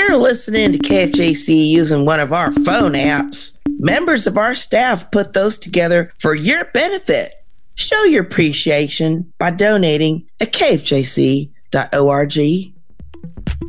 you're listening to KFJC using one of our phone apps, members of our staff put those together for your benefit. Show your appreciation by donating at kfjc.org.